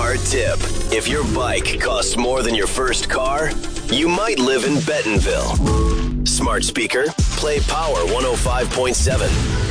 car tip. If your bike costs more than your first car, you might live in Bentonville. Smart speaker, play Power 105.7.